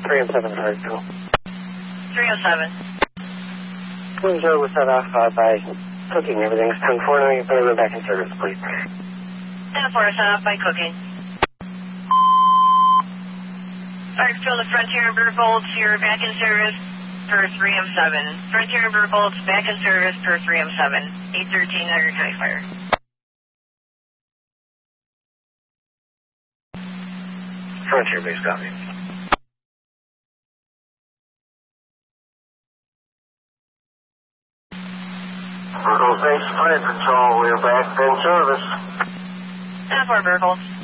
307 Hartsville. 307. Twin Joe was set off by cooking. Everything's 10-4 now. You better go back in service, please. 10-4 set off by cooking. Hartsville to Frontier and Burbolts, you're back in service per 3M7. Frontier and Burbolts back in service per 3M7. 813 Niagara County Fire. Frontier base copy. Burgos Base Fire Control, we're back in service. 10-4 Burbolts.